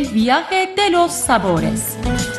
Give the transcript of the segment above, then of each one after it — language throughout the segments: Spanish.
El viaje de los sabores.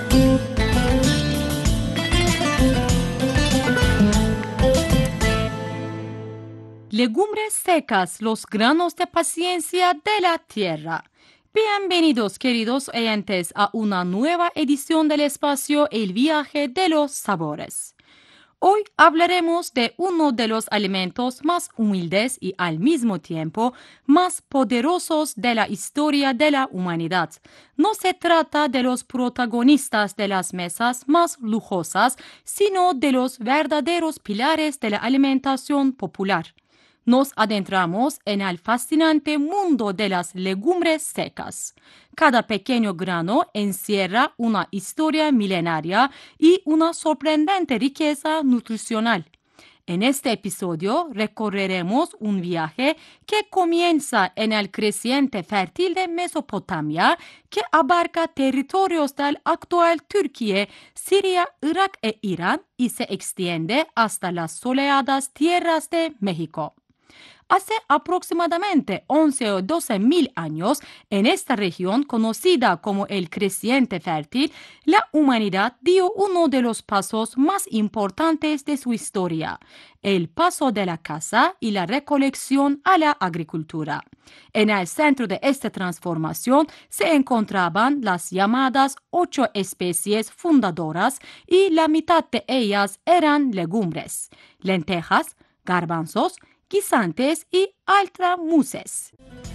Legumbres secas, los granos de paciencia de la tierra. Bienvenidos, queridos oyentes, a una nueva edición del espacio El viaje de los sabores. Hoy hablaremos de uno de los alimentos más humildes y al mismo tiempo más poderosos de la historia de la humanidad. No se trata de los protagonistas de las mesas más lujosas, sino de los verdaderos pilares de la alimentación popular. Nos adentramos en el fascinante mundo de las legumbres secas. Cada pequeño grano encierra una historia milenaria y una sorprendente riqueza nutricional. En este episodio recorreremos un viaje que comienza en el creciente fértil de Mesopotamia, que abarca territorios del actual Turquía, Siria, Irak e Irán y se extiende hasta las soleadas tierras de México. Hace aproximadamente 11 o 12 mil años, en esta región conocida como el creciente fértil, la humanidad dio uno de los pasos más importantes de su historia, el paso de la caza y la recolección a la agricultura. En el centro de esta transformación se encontraban las llamadas 8 especies fundadoras y la mitad de ellas eran legumbres, lentejas, garbanzos, guisantes y altramuces.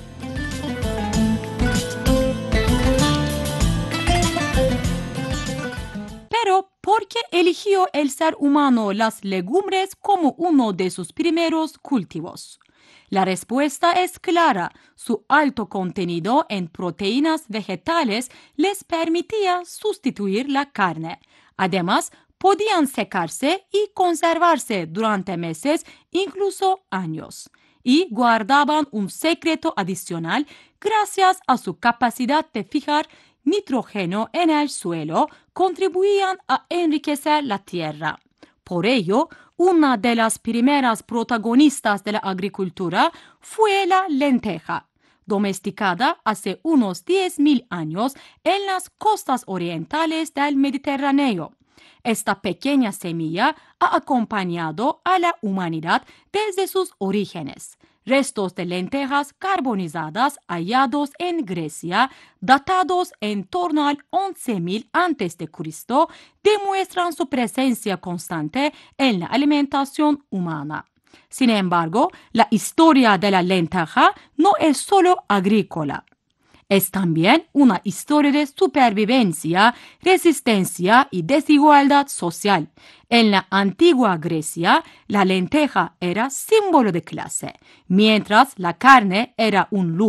Pero, ¿por qué eligió el ser humano las legumbres como uno de sus primeros cultivos? La respuesta es clara. Su alto contenido en proteínas vegetales les permitía sustituir la carne. Además, podían secarse y conservarse durante meses, incluso años. Y guardaban un secreto adicional gracias a su capacidad de fijar nitrógeno en el suelo, contribuían a enriquecer la tierra. Por ello, una de las primeras protagonistas de la agricultura fue la lenteja, domesticada hace unos 10.000 años en las costas orientales del Mediterráneo. Esta pequeña semilla ha acompañado a la humanidad desde sus orígenes. Restos de lentejas carbonizadas hallados en Grecia, datados en torno al 11.000 a.C., demuestran su presencia constante en la alimentación humana. Sin embargo, la historia de la lenteja no es solo agrícola. Es también una historia de supervivencia, resistencia y desigualdad social. En la antigua Grecia, la lenteja era símbolo de clase, mientras la carne era un lujo.